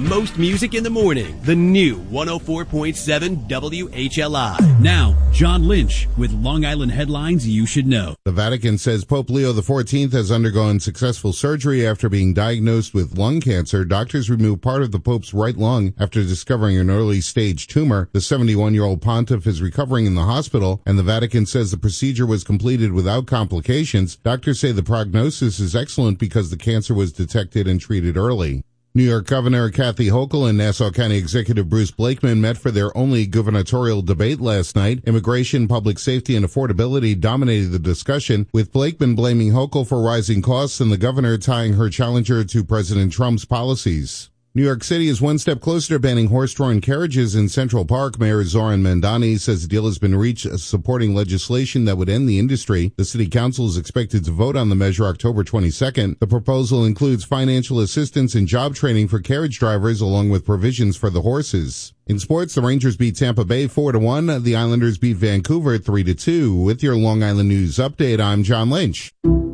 most music in the morning. The new 104.7 WHLI. Now, John Lynch with Long Island headlines you should know. The Vatican says Pope Leo XIV has undergone successful surgery after being diagnosed with lung cancer. Doctors removed part of the Pope's right lung after discovering an early-stage tumor. The 71-year-old pontiff is recovering in the hospital, and the Vatican says the procedure was completed without complications. Doctors say the prognosis is excellent because the cancer was detected and treated early. New York Governor Kathy Hochul and Nassau County Executive Bruce Blakeman met for their only gubernatorial debate last night. Immigration, public safety, and affordability dominated the discussion, with Blakeman blaming Hochul for rising costs and the governor tying her challenger to President Trump's policies. New York City is one step closer to banning horse-drawn carriages in Central Park. Mayor Zoran Mandani says a deal has been reached supporting legislation that would end the industry. The city council is expected to vote on the measure October 22nd. The proposal includes financial assistance and job training for carriage drivers, along with provisions for the horses. In sports, the Rangers beat Tampa Bay 4-1. The Islanders beat Vancouver 3-2. With your Long Island News update, I'm John Lynch.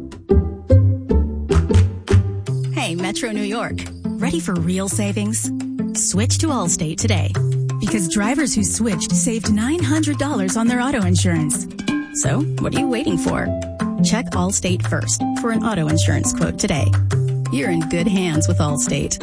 Hey, Metro New York. Ready for real savings? Switch to Allstate today, because drivers who switched saved $900 on their auto insurance. So, what are you waiting for? Check Allstate first for an auto insurance quote today. You're in good hands with Allstate.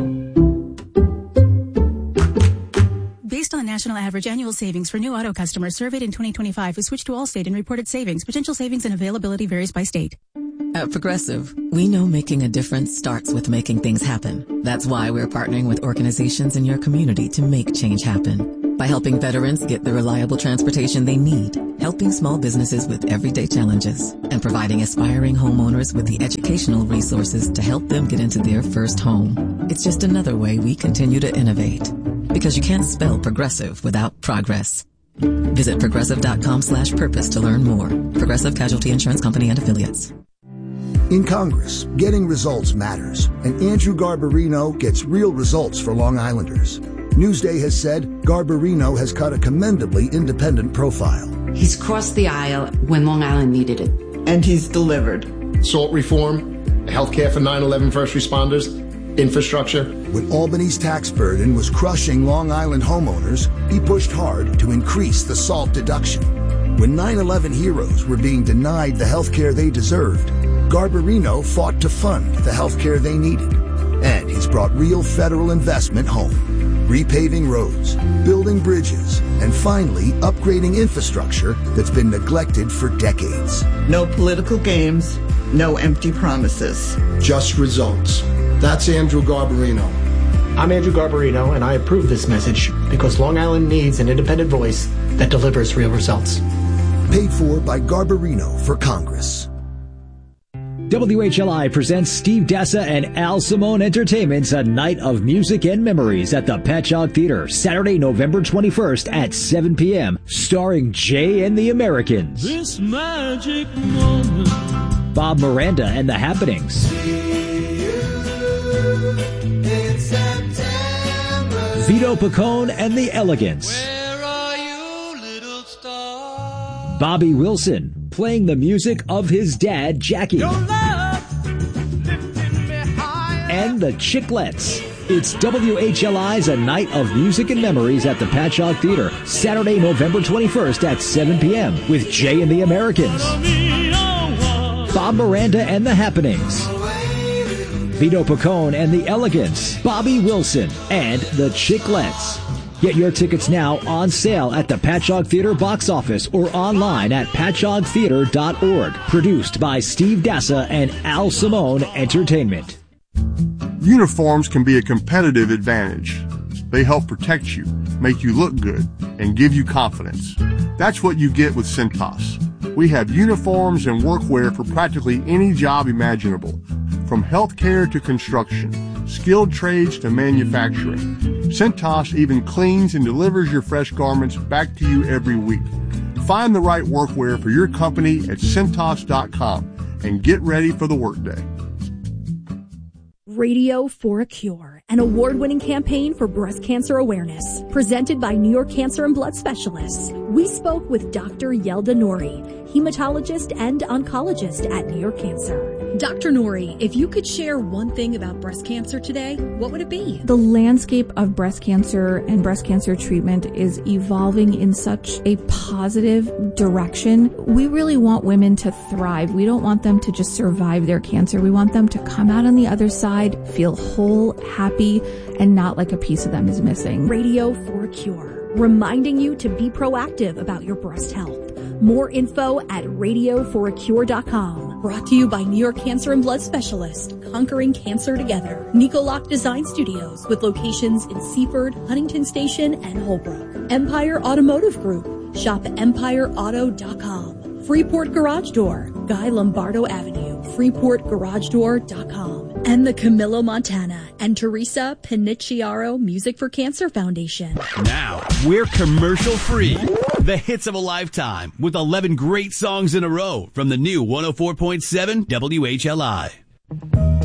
Based on national average annual savings for new auto customers surveyed in 2025 who switched to Allstate and reported savings, potential savings and availability varies by state. At Progressive, we know making a difference starts with making things happen. That's why we're partnering with organizations in your community to make change happen. By helping veterans get the reliable transportation they need, helping small businesses with everyday challenges, and providing aspiring homeowners with the educational resources to help them get into their first home. It's just another way we continue to innovate. Because you can't spell progressive without progress. Visit progressive.com/purpose to learn more. Progressive Casualty Insurance Company and Affiliates. In Congress, getting results matters, and Andrew Garbarino gets real results for Long Islanders. Newsday has said Garbarino has cut a commendably independent profile. He's crossed the aisle when Long Island needed it. And he's delivered. SALT reform, healthcare for 9/11 first responders, infrastructure. When Albany's tax burden was crushing Long Island homeowners, he pushed hard to increase the SALT deduction. When 9/11 heroes were being denied the healthcare they deserved, Garbarino fought to fund the healthcare they needed. And he's brought real federal investment home. Repaving roads, building bridges, and finally upgrading infrastructure that's been neglected for decades. No political games, no empty promises. Just results. That's Andrew Garbarino. I'm Andrew Garbarino, and I approve this message because Long Island needs an independent voice that delivers real results. Paid for by Garbarino for Congress. WHLI presents Steve Dassa and Al Simone Entertainment's A Night of Music and Memories at the Patchogue Theater, Saturday, November 21st at 7 p.m., starring Jay and the Americans. This magic moment. Bob Miranda and the Happenings. Vito Pacone and the Elegants. Where are you, little star? Bobby Wilson, playing the music of his dad, Jackie. Your love lifting me higher. And the Chiclets. It's WHLI's A Night of Music and Memories at the Patchogue Theater, Saturday, November 21st at 7 p.m. with Jay and the Americans, Bob Miranda and the Happenings, Vito Pacone and the Elegants, Bobby Wilson, and the Chiclets. Get your tickets now on sale at the Patchogue Theater box office or online at patchoguetheater.org. Produced by Steve Dassa and Al Simone Entertainment. Uniforms can be a competitive advantage. They help protect you, make you look good, and give you confidence. That's what you get with Cintas. We have uniforms and workwear for practically any job imaginable, from healthcare to construction, skilled trades to manufacturing. Cintas even cleans and delivers your fresh garments back to you every week. Find the right workwear for your company at Cintas.com and get ready for the workday. Radio for a Cure, an award-winning campaign for breast cancer awareness, presented by New York Cancer and Blood Specialists. We spoke with Dr. Yelda Nouri, hematologist and oncologist at New York Cancer. Dr. Nori, if you could share one thing about breast cancer today, what would it be? The landscape of breast cancer and breast cancer treatment is evolving in such a positive direction. We really want women to thrive. We don't want them to just survive their cancer. We want them to come out on the other side, feel whole, happy, and not like a piece of them is missing. Radio for a Cure, reminding you to be proactive about your breast health. More info at radioforacure.com. Brought to you by New York Cancer and Blood Specialists, conquering cancer together. Nicolock Design Studios with locations in Seaford, Huntington Station, and Holbrook. Empire Automotive Group. Shop at empireauto.com. Freeport Garage Door, Guy Lombardo Avenue, freeportgaragedoor.com. And the Camilo Montana and Teresa Panicciaro Music for Cancer Foundation. Now, we're commercial free. The hits of a lifetime with 11 great songs in a row from the new 104.7 WHLI.